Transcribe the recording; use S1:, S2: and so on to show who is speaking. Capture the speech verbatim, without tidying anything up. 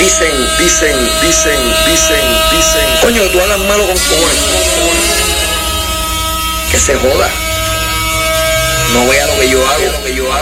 S1: Dicen, dicen, dicen, dicen, dicen. Coño, que tú hagas malo con cojones. Que se joda. No vea lo que yo hago, lo que yo hago.